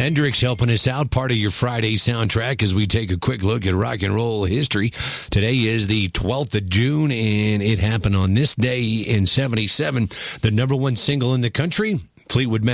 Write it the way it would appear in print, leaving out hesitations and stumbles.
Hendrix helping us out, part of your Friday soundtrack as we take a quick look at rock and roll history. Today is the 12th of June, and it happened on this day in 77. The number one single in the country, Fleetwood Mac.